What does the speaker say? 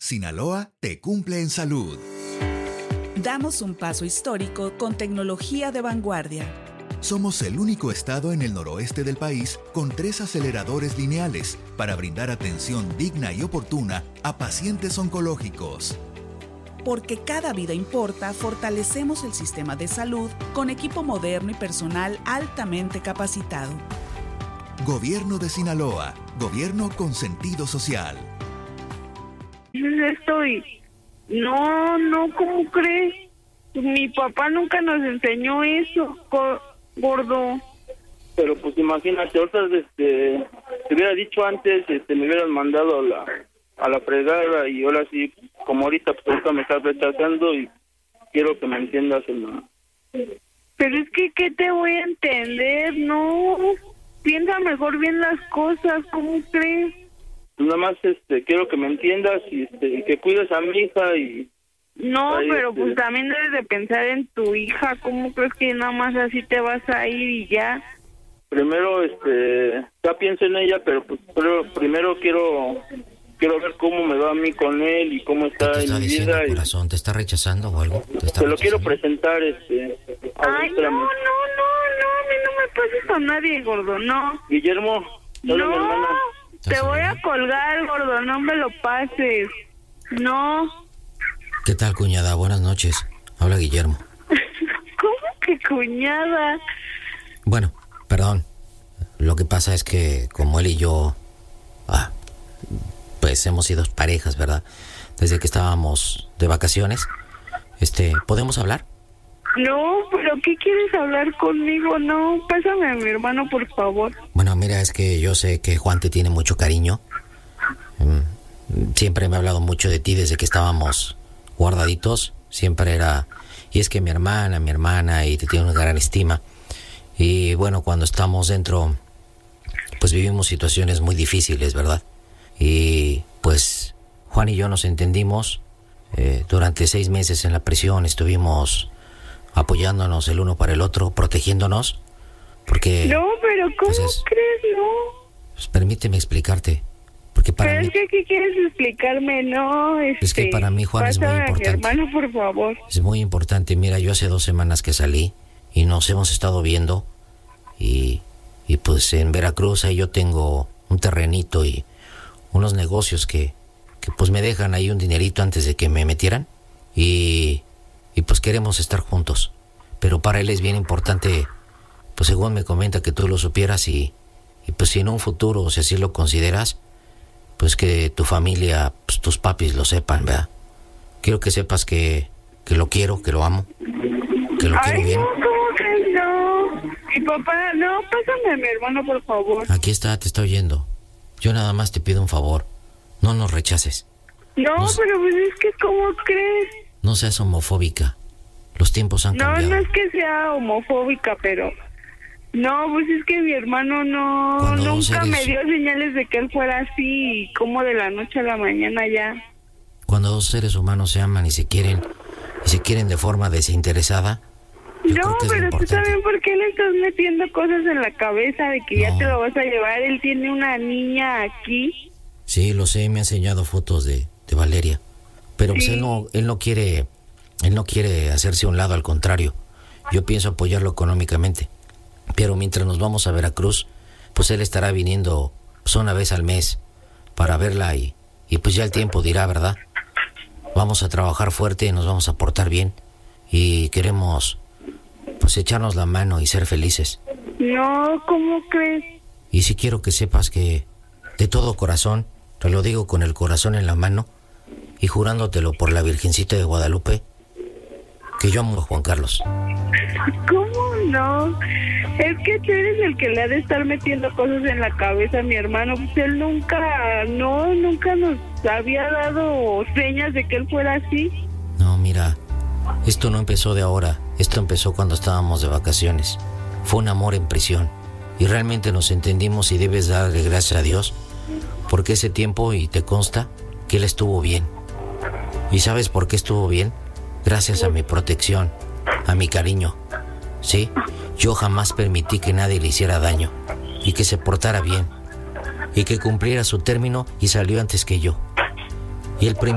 Sinaloa te cumple en salud. Damos un paso histórico con tecnología de vanguardia. Somos el único estado en el noroeste del país con 3 aceleradores lineales para brindar atención digna y oportuna a pacientes oncológicos. Porque cada vida importa, fortalecemos el sistema de salud con equipo moderno y personal altamente capacitado. Gobierno de Sinaloa, gobierno con sentido social. No, ¿cómo crees? Mi papá nunca nos enseñó eso, gordo. Pero pues imagínate, ahorita te hubiera dicho antes, me hubieran mandado a la fregada, y ahora sí, como ahorita pues ahorita me estás rechazando y quiero que me entiendas, hermano. Pero es que, ¿qué te voy a entender? No, piensa mejor bien las cosas, ¿cómo crees? Nada más quiero que me entiendas y que cuides a mi hija y... No, pero pues también debes de pensar en tu hija. ¿Cómo crees que nada más así te vas a ir y ya? Primero, ya pienso en ella, pero pues primero quiero ver cómo me va a mí con él y cómo está en mi vida. Corazón, ¿te está rechazando o algo? Te lo quiero presentar, Ay, no, a mí no me pases con nadie, gordo, no. Guillermo, no, mi hermana. Te voy a colgar, gordo, no me lo pases. No. ¿Qué tal, cuñada? Buenas noches. Habla Guillermo. ¿Cómo que cuñada? Bueno, perdón. Lo que pasa es que como él y yo, pues hemos sido parejas, ¿verdad? Desde que estábamos de vacaciones. ¿Podemos hablar? No, pero ¿qué quieres hablar conmigo? No, pásame a mi hermano, por favor. Bueno, mira, es que yo sé que Juan te tiene mucho cariño. Siempre me ha hablado mucho de ti desde que estábamos guardaditos. Siempre era... Y es que mi hermana, y te tiene una gran estima. Y bueno, cuando estamos dentro, pues vivimos situaciones muy difíciles, ¿verdad? Y pues Juan y yo nos entendimos. Durante 6 meses en la prisión estuvimos apoyándonos el uno para el otro, protegiéndonos, porque... No, pero ¿cómo crees? No. Pues permíteme explicarte, porque para pero mí... es que, ¿qué quieres explicarme? No, Es que para mí Juan es muy importante. A mi hermano, por favor. Es muy importante. Mira, yo hace 2 semanas que salí y nos hemos estado viendo y pues en Veracruz ahí yo tengo un terrenito y unos negocios que pues me dejan ahí un dinerito antes de que me metieran y pues queremos estar juntos, pero para él es bien importante, pues según me comenta, que tú lo supieras y pues si en un futuro, o si así lo consideras, pues que tu familia, pues tus papis lo sepan, ¿verdad? Quiero que sepas que lo quiero, que lo amo, que lo quiero bien. No, ¿cómo que no? Mi papá, no, pásame a mi hermano, por favor. Aquí está, te está oyendo. Yo nada más te pido un favor, no nos rechaces. No, pero pues es que, ¿cómo crees? No seas homofóbica. Los tiempos han cambiado. No es que sea homofóbica, pero... No, pues es que mi hermano nunca me dio señales de que él fuera así, y como de la noche a la mañana ya. Cuando 2 seres humanos se aman y se quieren de forma desinteresada... No, pero tú también, ¿por qué le estás metiendo cosas en la cabeza de que ya te lo vas a llevar? Él tiene una niña aquí. Sí, lo sé, me ha enseñado fotos de Valeria. Pero pues él no quiere hacerse a un lado, al contrario. Yo pienso apoyarlo económicamente. Pero mientras nos vamos a Veracruz, pues él estará viniendo pues 1 vez al mes para verla y pues ya el tiempo dirá, ¿verdad? Vamos a trabajar fuerte, nos vamos a portar bien y queremos pues echarnos la mano y ser felices. No, ¿cómo crees? Y sí quiero que sepas que de todo corazón, te lo digo con el corazón en la mano y jurándotelo por la Virgencita de Guadalupe, que yo amo a Juan Carlos. ¿Cómo no? Es que tú eres el que le ha de estar metiendo cosas en la cabeza a mi hermano. Pues él nunca nos había dado señas de que él fuera así. No, mira, esto no empezó de ahora. Esto empezó cuando estábamos de vacaciones. Fue un amor en prisión. Y realmente nos entendimos y debes darle gracias a Dios. Porque ese tiempo, y te consta, que él estuvo bien. ¿Y sabes por qué estuvo bien? Gracias a mi protección, a mi cariño. Sí, yo jamás permití que nadie le hiciera daño y que se portara bien y que cumpliera su término y salió antes que yo. Y el